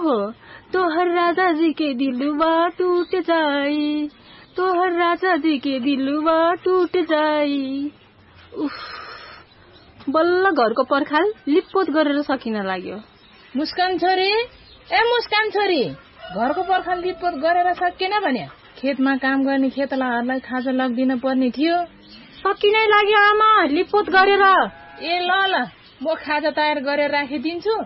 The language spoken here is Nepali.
ओहो तोहर राजा जी के दिलवा टूट जाई, तोहर राजा जी के दिलवा टूट जाई। उफ, बल्ल घरको पर्खाल लिपपोत गरेर सकिन लाग्यो। मुस्कान छोरी, ए मुस्कान छोरी, घरको पर्खाल लिपपोत गरेर सकिएन भने खेतमा काम गर्ने खेतलाहरूलाई खाजा लगिदिन पर्ने थियो। सकिनै लाग्यो आमा लिपपोत गरेर। ए ल ल, म खाजा तयार गरेर राखिदिन्छु,